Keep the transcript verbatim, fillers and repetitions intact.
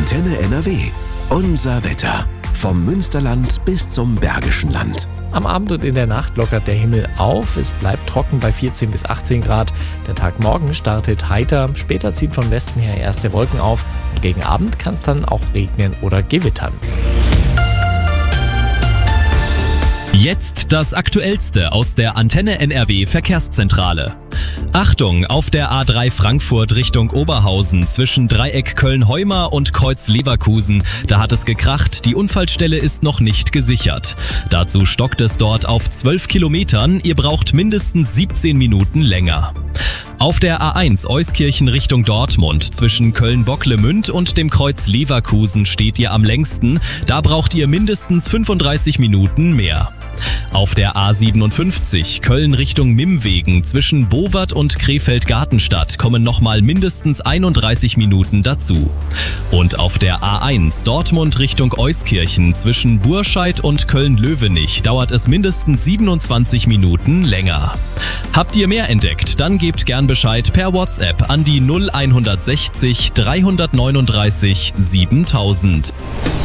Antenne N R W. Unser Wetter. Vom Münsterland bis zum Bergischen Land. Am Abend und in der Nacht lockert der Himmel auf. Es bleibt trocken bei vierzehn bis achtzehn Grad. Der Tag morgen startet heiter. Später ziehen von Westen her erste Wolken auf. Und gegen Abend kann es dann auch regnen oder gewittern. Jetzt das Aktuellste aus der Antenne N R W Verkehrszentrale. Achtung, auf der A drei Frankfurt Richtung Oberhausen zwischen Dreieck Köln-Heumar und Kreuz Leverkusen. Da hat es gekracht, die Unfallstelle ist noch nicht gesichert. Dazu stockt es dort auf zwölf Kilometern, ihr braucht mindestens siebzehn Minuten länger. Auf der A eins Euskirchen Richtung Dortmund zwischen Köln-Bocklemünd und dem Kreuz Leverkusen steht ihr am längsten. Da braucht ihr mindestens fünfunddreißig Minuten mehr. Auf der A siebenundfünfzig Köln Richtung Mimmwegen zwischen Bowart und Krefeld-Gartenstadt kommen nochmal mindestens einunddreißig Minuten dazu. Und auf der A eins Dortmund Richtung Euskirchen zwischen Burscheid und Köln-Löwenich dauert es mindestens siebenundzwanzig Minuten länger. Habt ihr mehr entdeckt? Dann gebt gern Bescheid per WhatsApp an die null eins sechzig dreihundertneununddreißig siebentausend.